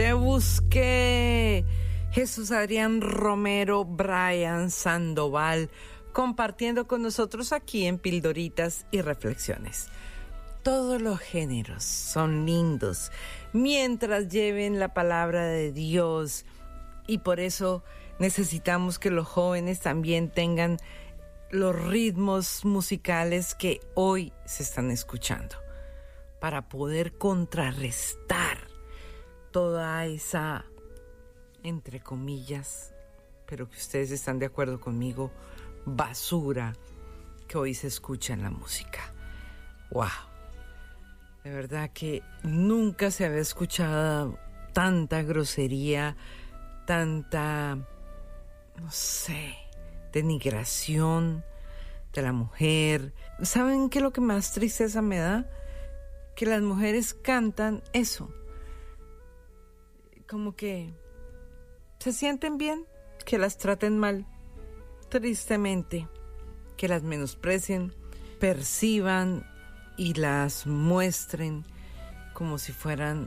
Te busqué. Jesús Adrián Romero, Brian Sandoval, compartiendo con nosotros aquí en Pildoritas y Reflexiones. Todos los géneros son lindos mientras lleven la palabra de Dios, y por eso necesitamos que los jóvenes también tengan los ritmos musicales que hoy se están escuchando para poder contrarrestar toda esa, entre comillas, pero que ustedes están de acuerdo conmigo, basura que hoy se escucha en la música. ¡Wow! De verdad que nunca se había escuchado tanta grosería, tanta, no sé, denigración de la mujer. ¿Saben qué es lo que más tristeza me da? Que las mujeres cantan eso. Como que se sienten bien, que las traten mal, tristemente, que las menosprecien, perciban y las muestren como si fueran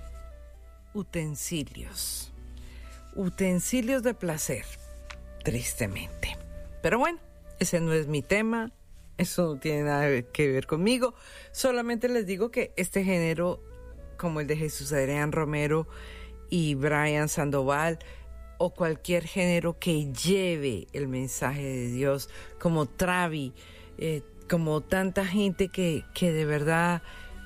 utensilios de placer, tristemente. Pero bueno, ese no es mi tema, eso no tiene nada que ver conmigo. Solamente les digo que este género, como el de Jesús Adrián Romero y Brian Sandoval, o cualquier género que lleve el mensaje de Dios, como Travi, como tanta gente que de verdad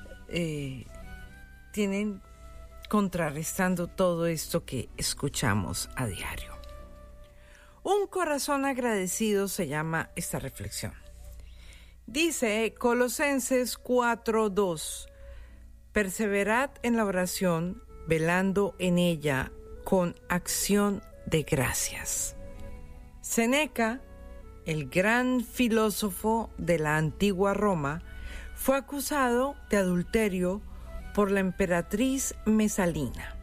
tienen contrarrestando todo esto que escuchamos a diario. Un corazón agradecido se llama esta reflexión. Dice Colosenses 4:2: perseverad en la oración, velando en ella con acción de gracias. Séneca, el gran filósofo de la antigua Roma, fue acusado de adulterio por la emperatriz Mesalina.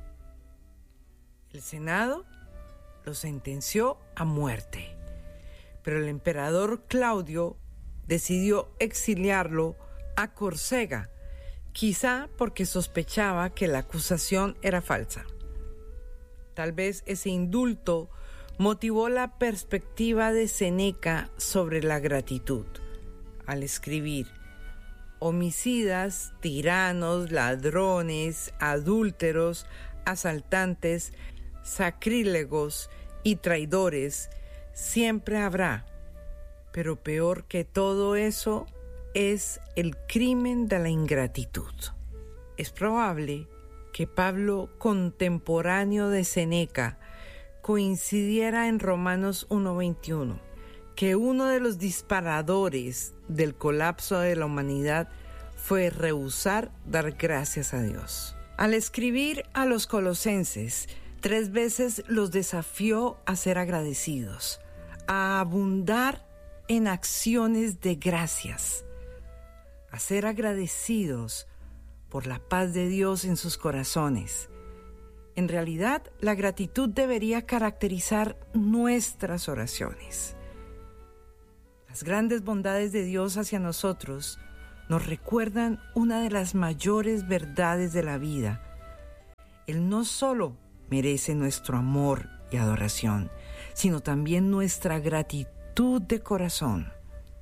El Senado lo sentenció a muerte, pero el emperador Claudio decidió exiliarlo a Córcega, quizá porque sospechaba que la acusación era falsa. Tal vez ese indulto motivó la perspectiva de Séneca sobre la gratitud, al escribir: homicidas, tiranos, ladrones, adúlteros, asaltantes, sacrílegos y traidores siempre habrá, pero peor que todo eso es el crimen de la ingratitud. Es probable que Pablo, contemporáneo de Séneca, coincidiera en Romanos 1:21, que uno de los disparadores del colapso de la humanidad fue rehusar dar gracias a Dios. Al escribir a los colosenses, 3 veces los desafió a ser agradecidos, a abundar en acciones de gracias, a ser agradecidos por la paz de Dios en sus corazones. En realidad, la gratitud debería caracterizar nuestras oraciones. Las grandes bondades de Dios hacia nosotros nos recuerdan una de las mayores verdades de la vida. Él no solo merece nuestro amor y adoración, sino también nuestra gratitud de corazón.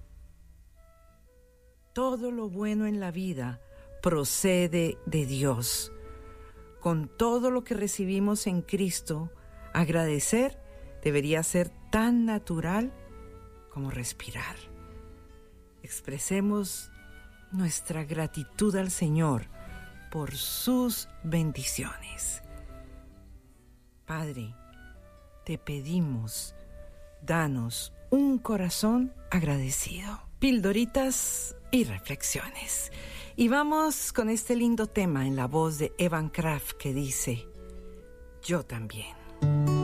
Todo lo bueno en la vida procede de Dios. Con todo lo que recibimos en Cristo, agradecer debería ser tan natural como respirar. Expresemos nuestra gratitud al Señor por sus bendiciones. Padre, te pedimos, danos un corazón agradecido. Pildoritas y reflexiones. Y vamos con este lindo tema en la voz de Evan Kraft que dice: yo también.